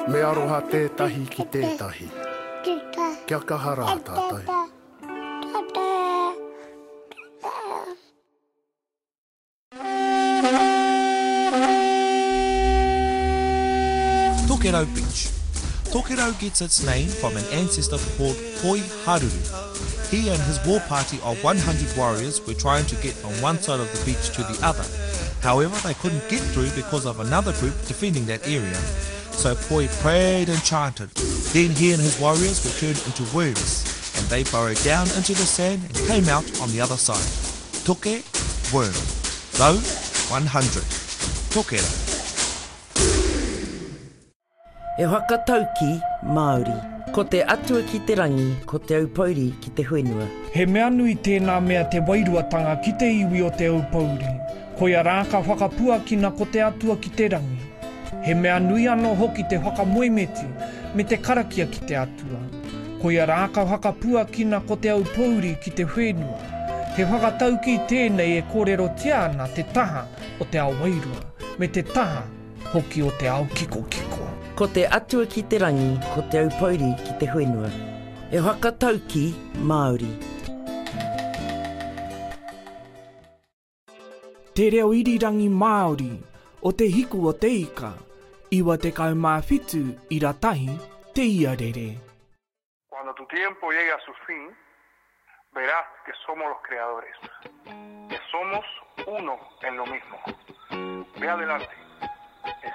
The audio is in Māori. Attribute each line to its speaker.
Speaker 1: Me aroha tētahi ki tētahi. Kia kahara tātai.
Speaker 2: Tokerau Beach. Tokerau gets its name from an ancestor called Poi Haruru. He and his war party of 100 warriors were trying to get from one side of the beach to the other. However, they couldn't get through because of another group defending that area. So Poi prayed and chanted. Then he and his warriors were turned into worms, and they burrowed down into the sand and came out on the other side. Toke, worm. Rau, 100. Tokerau.
Speaker 3: E whakatauki, Māori. Ko te atua ki te rangi, ko te aupauri ki te whenua.
Speaker 4: He mea nui tēnā mea te wairuatanga ki te iwi o te aupauri. Ko ia rāka whakapuakina ko te atua ki te rangi. He mea nui anō hoki te whakamoemeti me te karakia ki te atua. Ko ia rāka whakapuakina ko te aupauri ki te whenua. He whakatauki tēnei e kōrero tiana te taha o te ao wairua, me te taha hoki o te ao kiko.
Speaker 3: Ko te atua ki te rangi, ko te aupauri ki te whenua. E whakatauki, Māori.
Speaker 4: Te reo irirangi Māori, o te hiku o te ika, iwa te kaumāwhitu i ratahi te iarere.
Speaker 5: Cuando tu tiempo llegue a su fin, verás que somos los creadores, que somos uno en lo mismo. Ve adelante.